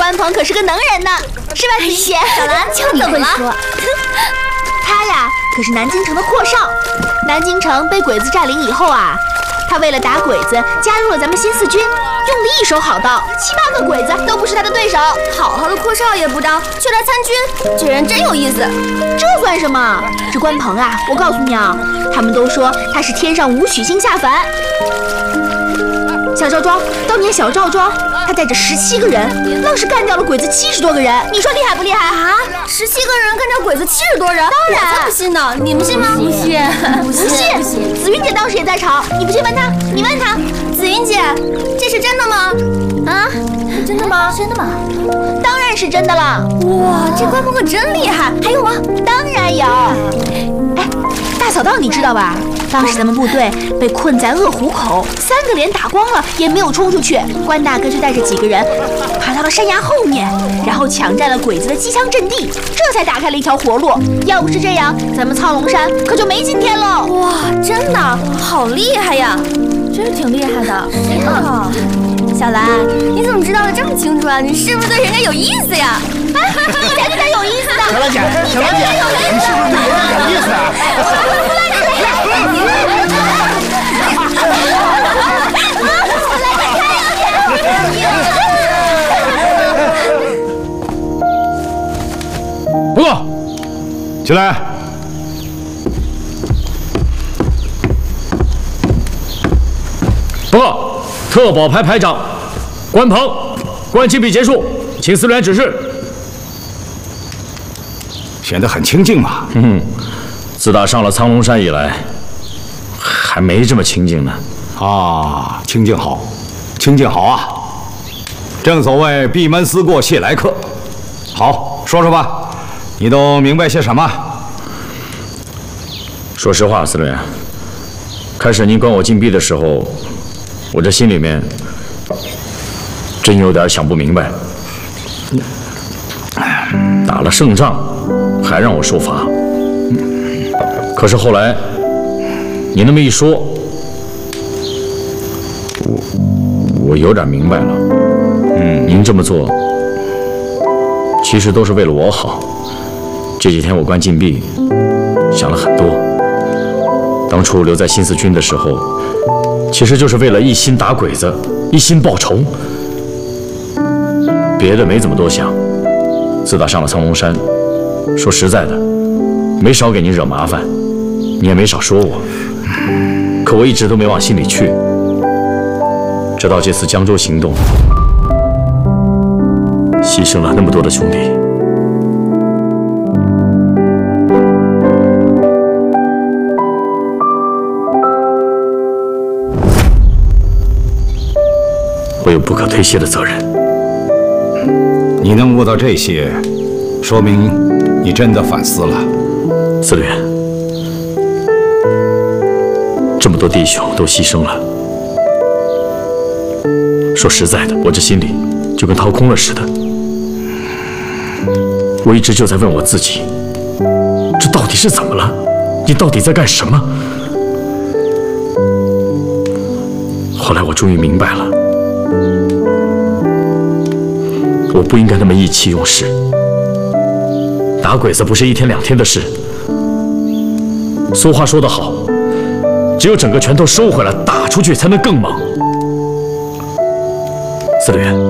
关鹏可是个能人呢，是吧，子云姐？ 小兰， 就怎么了？他呀，可是南京城的阔少。南京城被鬼子占领以后啊，他为了打鬼子，加入了咱们新四军，用了一手好刀，7、8个鬼子都不是他的对手。 好好的阔少也不当，却来参军，这人真有意思。 这算什么？这关鹏啊，我告诉你啊，他们都说他是天上无曲星下凡。小赵庄，当年小赵庄，他带着17个人，愣是干掉了鬼子70多个人。你说厉害不厉害啊 ？17个人干掉鬼子70多人， 当然我才不信呢！你们信吗？ 不信，不信。紫云姐当时也在场，你不信问她，你问她。 紫云姐，这是真的吗？ 啊， 真的吗？ 真的吗？当然是真的了。 哇，这关鹏可真厉害！还有吗？ 当然有。哎，大嫂道你知道吧？当时咱们部队被困在鄂湖口，3个连打光了也没有冲出去，关大哥就带着几个人爬到了山崖后面，然后抢占了鬼子的机枪阵地，这才打开了一条活路。要不是这样，咱们苍龙山可就没今天了。 哇，真的好厉害呀！真是挺厉害的。是的。小兰，你怎么知道的这么清楚啊？你是不是对人家有意思呀？你才对他有意思呢！ 小兰姐，小兰姐，你是不是对人家有意思啊？ 报告，起来。报告，特保排排长关鹏，关禁闭结束，请司令员指示。 显得很清静嘛。 自打上了苍龙山以来，还没这么清静呢。 啊，清静好，清静好啊！正所谓闭门思过谢来客。好，说说吧，你都明白些什么？ 说实话，司令员，开始您关我禁闭的时候，我这心里面真有点想不明白。打了胜仗，还让我受罚。可是后来，你那么一说，我有点明白了。您这么做，其实都是为了我好。这几天我关禁闭，想了很多。当初留在新四军的时候，其实就是为了一心打鬼子，一心报仇，别的没怎么多想。自打上了苍龙山，说实在的，没少给您惹麻烦，你也没少说我，可我一直都没往心里去。直到这次江州行动，牺牲了那么多的兄弟。我有不可推卸的责任。 你能悟到这些，说明你真的反思了。 司令员，这么多弟兄都牺牲了，说实在的，我这心里就跟掏空了似的。我一直就在问我自己，这到底是怎么了？你到底在干什么？后来我终于明白了。我不应该那么意气用事，打鬼子不是1天2天的事。俗话说得好，只有整个拳头收回来，打出去才能更猛。司令员，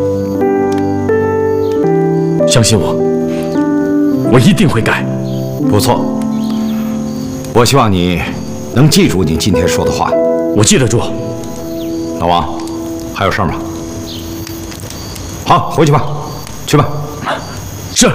相信我，我一定会改。 不错，我希望你能记住你今天说的话。 我记得住。 老王，还有事吗？好，回去吧，去吧。 是。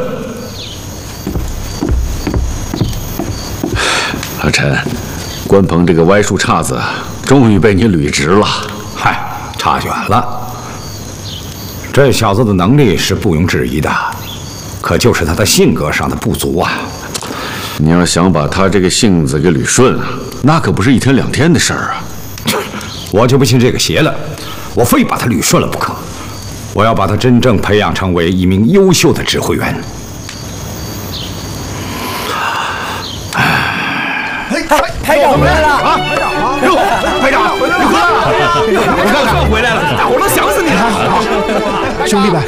老陈，关鹏这个歪树岔子终于被你捋直了。 嗨，差远了。这小子的能力是毋庸置疑的，可就是他的性格上的不足啊。 你要想把他这个性子给捋顺啊，那可不是1天2天的事儿啊。 我就不信这个邪了，我非把他捋顺了不可。我要把他真正培养成为一名优秀的指挥员。 排长回来了啊！ 哟，排长，你回来了！你看看，回来了，大伙都想死你了。 兄弟们，